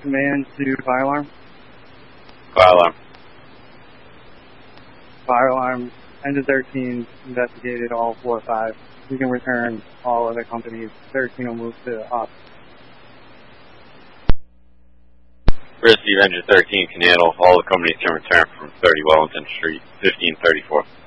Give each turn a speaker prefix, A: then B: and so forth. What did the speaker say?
A: Command to fire alarm.
B: Fire alarm.
A: Fire alarm. Engine 13 investigated all 4 or 5. You can return all other companies. 13 will move to off.
B: Receive Engine 13 can handle. All the companies can return from 30 Wellington Street, 1534.